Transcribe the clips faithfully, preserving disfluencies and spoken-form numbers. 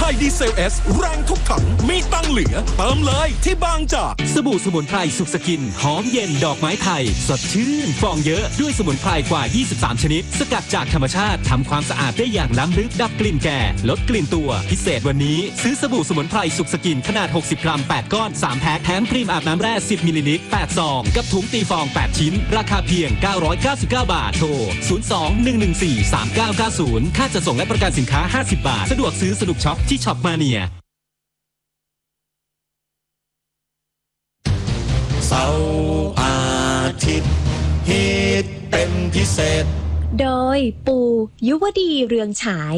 ส่ดีเซลเอสแรงทุกถังมีตังเหลือเติมเลยที่บางจากสบู่สมุนไพรสุขสกินหอมเย็นดอกไม้ไทยสดชื่นฟองเยอะด้วยสมุนไพรกว่ายี่สิบสามชนิดสกัดจากธรรมชาติทำความสะอาดได้อย่างล้ำลึกดับกลิ่นแก่ลดกลิ่นตัวพิเศษวันนี้ซื้อสบู่สมุนไพรสุขสกินขนาดหกสิบกรัมแปดก้อนสามแพ็คแถมครีมอาบน้ำแร่สิบมิลลิลิตรแปดซองกับถุงตีฟองแปดชิ้นราคาเพียงเก้าร้อยเก้าสิบเก้าบาทโทรศูนย์ สอง หนึ่ง หนึ่ง สี่ สาม เก้า เก้า ศูนย์ค่าจัดส่งและประกันสินค้าห้าสิบบาทสะดวกซื้อสนุกช็อปที่ช็อปมาเนียเสาร์อาทิตย์ฮิตเป็นพิเศษโดยปู่ยุวดีเรืองฉาย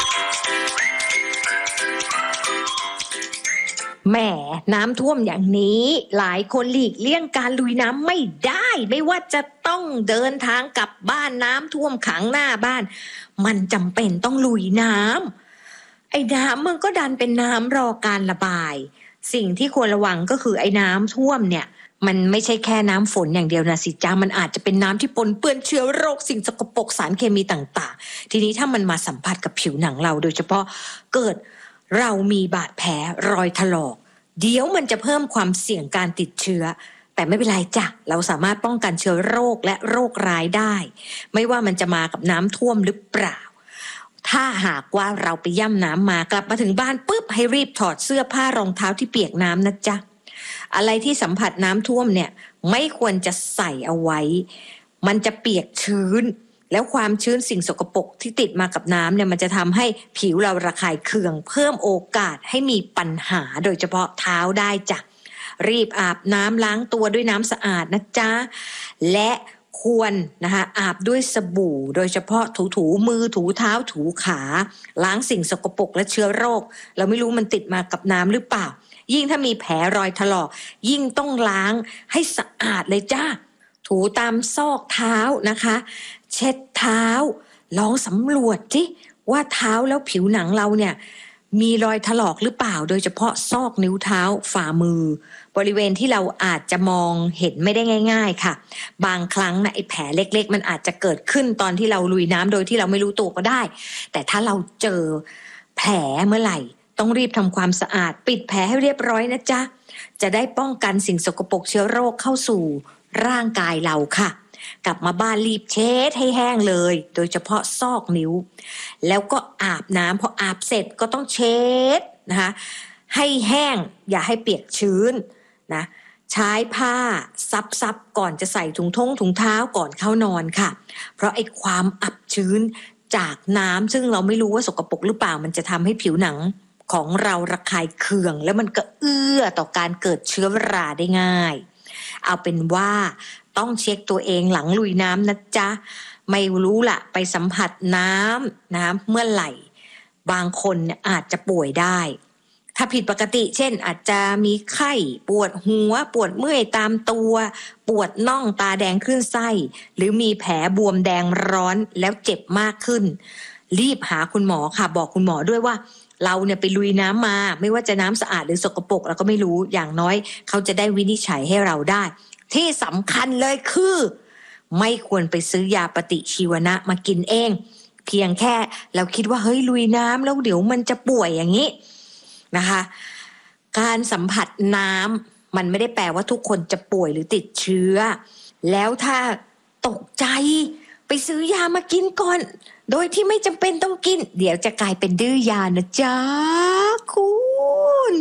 แหมน้ำท่วมอย่างนี้หลายคนหลีกเลี่ยงการลุยน้ำไม่ได้ไม่ว่าจะต้องเดินทางกลับบ้านน้ำท่วมขังหน้าบ้านมันจำเป็นต้องลุยน้ำไอ้น้ำมันก็ดันเป็นน้ำรอการระบายสิ่งที่ควรระวังก็คือไอ้น้ำท่วมเนี่ยมันไม่ใช่แค่น้ำฝนอย่างเดียวนะสิจ้ามันอาจจะเป็นน้ำที่ปนเปื้อนเชื้อโรคสิ่งสกปรกสารเคมีต่างๆทีนี้ถ้ามันมาสัมผัสกับผิวหนังเราโดยเฉพาะเกิดเรามีบาดแผลรอยถลอกเดี๋ยวมันจะเพิ่มความเสี่ยงการติดเชื้อแต่ไม่เป็นไรจ้ะเราสามารถป้องกันเชื้อโรคและโรคร้ายได้ไม่ว่ามันจะมากับน้ำท่วมหรือเปล่าถ้าหากว่าเราไปย่ำน้ำมากลับมาถึงบ้านปุ๊บให้รีบถอดเสื้อผ้ารองเท้าที่เปียกน้ำนะจ๊ะอะไรที่สัมผัสน้ำท่วมเนี่ยไม่ควรจะใส่เอาไว้มันจะเปียกชื้นแล้วความชื้นสิ่งสกปรกที่ติดมากับน้ำเนี่ยมันจะทำให้ผิวเราระคายเคืองเพิ่มโอกาสให้มีปัญหาโดยเฉพาะเท้าได้จ้ะรีบอาบน้ำล้างตัวด้วยน้ำสะอาดนะจ๊ะและควรนะคะอาบด้วยสบู่โดยเฉพาะถูถูมือถูเท้าถูขาล้างสิ่งสกปรกและเชื้อโรคเราไม่รู้มันติดมากับน้ำหรือเปล่ายิ่งถ้ามีแผลรอยถลอกยิ่งต้องล้างให้สะอาดเลยจ้าถูตามซอกเท้านะคะเช็ดเท้าลองสำรวจสิว่าเท้าแล้วผิวหนังเราเนี่ยมีรอยถลอกหรือเปล่าโดยเฉพาะซอกนิ้วเท้าฝ่ามือบริเวณที่เราอาจจะมองเห็นไม่ได้ง่ายๆค่ะบางครั้งนะไอ้แผลเล็กๆมันอาจจะเกิดขึ้นตอนที่เราลุยน้ำโดยที่เราไม่รู้ตัวก็ได้แต่ถ้าเราเจอแผลเมื่อไหร่ต้องรีบทำความสะอาดปิดแผลให้เรียบร้อยนะจ๊ะจะได้ป้องกันสิ่งสกปรกเชื้อโรคเข้าสู่ร่างกายเราค่ะกลับมาบ้านรีบเช็ดให้แห้งเลยโดยเฉพาะซอกนิ้วแล้วก็อาบน้ำพออาบเสร็จก็ต้องเช็ดนะคะให้แห้งอย่าให้เปียกชื้นนะใช้ผ้าซับๆก่อนจะใส่ถุงท้องถุงเท้าก่อนเข้านอนค่ะเพราะไอ้ความอับชื้นจากน้ำซึ่งเราไม่รู้ว่าสกปรกหรือเปล่ามันจะทำให้ผิวหนังของเราระคายเคืองแล้วมันก็เอื้อต่อการเกิดเชื้อราได้ง่ายเอาเป็นว่าต้องเช็คตัวเองหลังลุยน้ำนะจ๊ะไม่รู้ล่ะไปสัมผัสน้ำนะเมื่อไหร่บางคนเนี่ยอาจจะป่วยได้ถ้าผิดปกติเช่นอาจจะมีไข้ปวดหัวปวดเมื่อยตามตัวปวดน่องตาแดงขึ้นไส้หรือมีแผลบวมแดงร้อนแล้วเจ็บมากขึ้นรีบหาคุณหมอค่ะบอกคุณหมอด้วยว่าเราเนี่ยไปลุยน้ำมาไม่ว่าจะน้ำสะอาดหรือสกปรกเราก็ไม่รู้อย่างน้อยเขาจะได้วินิจฉัยให้เราได้ที่สำคัญเลยคือไม่ควรไปซื้อยาปฏิชีวนะมากินเองเพียงแค่เราคิดว่าเฮ้ยลุยน้ำแล้วเดี๋ยวมันจะป่วยอย่างนี้นะคะการสัมผัสน้ำมันไม่ได้แปลว่าทุกคนจะป่วยหรือติดเชื้อแล้วถ้าตกใจไปซื้อยามากินก่อนโดยที่ไม่จำเป็นต้องกินเดี๋ยวจะกลายเป็นดื้อยานะจ๊ะคุณ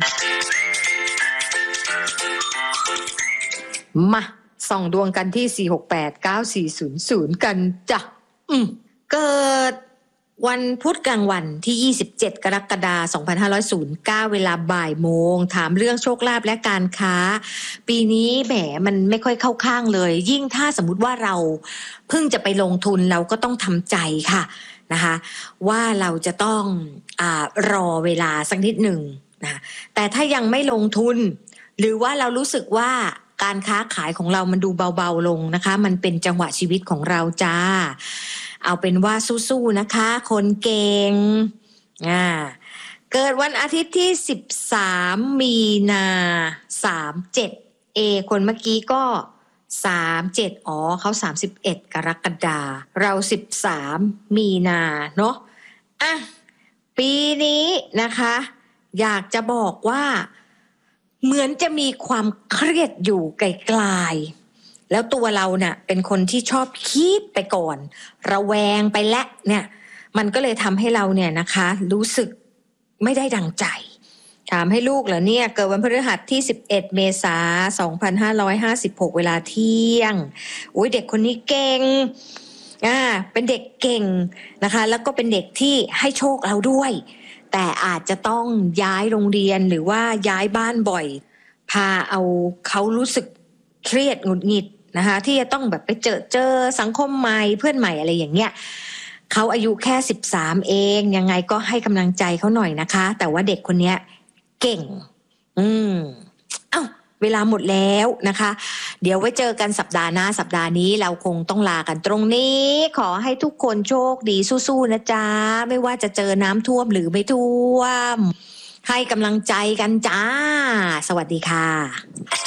มาส่องดวงกันที่สี่ หก แปด เก้า สี่ ศูนย์ ศูนย์กันจ้ะอืมเกิดวันพุธกลางวันที่ยี่สิบเจ็ดกรกฎาคมสองพันห้าร้อยเก้าเวลาบ่ายโมงถามเรื่องโชคลาภและการค้าปีนี้แหมมันไม่ค่อยเข้าข้างเลยยิ่งถ้าสมมุติว่าเราเพิ่งจะไปลงทุนเราก็ต้องทำใจค่ะนะคะว่าเราจะต้องอ่ารอเวลาสักนิดหนึ่งนะแต่ถ้ายังไม่ลงทุนหรือว่าเรารู้สึกว่าการค้าขายของเรามันดูเบาๆลงนะคะมันเป็นจังหวะชีวิตของเราจ้าเอาเป็นว่าสู้ๆนะคะคนเก่งอ่าเกิดวันอาทิตย์ที่สิบสามมีนาสามเจ็ดเอคนเมื่อกี้ก็สามเจ็ดอ๋อเขาสามสิบเอ็ดกรกฎาคมเราสิบสามมีนาเนาะอ่ะปีปีนี้นะคะ อยากจะบอกว่าเหมือนจะมีความเครียดอยู่ไกลๆแล้วตัวเราเนี่ยเป็นคนที่ชอบคิดไปก่อนระแวงไปแล้วเนี่ยมันก็เลยทำให้เราเนี่ยนะคะรู้สึกไม่ได้ดังใจถามให้ลูกเหรอเนี่ยเกิดวันพฤหัสที่สิบเอ็ดเมษายนสองพันห้าร้อยห้าสิบหกเวลาเที่ยงอุ้ยเด็กคนนี้เก่งอ่าเป็นเด็กเก่งนะคะแล้วก็เป็นเด็กที่ให้โชคเราด้วยแต่อาจจะต้องย้ายโรงเรียนหรือว่าย้ายบ้านบ่อยพาเอาเขารู้สึกเครียดหงุดหงิดนะคะที่จะต้องแบบไปเจอเจอสังคมใหม่เพื่อนใหม่อะไรอย่างเงี้ยเขาอายุแค่สิบสามเองยังไงก็ให้กำลังใจเขาหน่อยนะคะแต่ว่าเด็กคนเนี้ยเก่งอืมเอ้าเวลาหมดแล้วนะคะเดี๋ยวไว้เจอกันสัปดาห์หน้าสัปดาห์นี้เราคงต้องลากันตรงนี้ขอให้ทุกคนโชคดีสู้ๆนะจ๊ะไม่ว่าจะเจอน้ำท่วมหรือไม่ท่วมให้กำลังใจกันจ้าสวัสดีค่ะ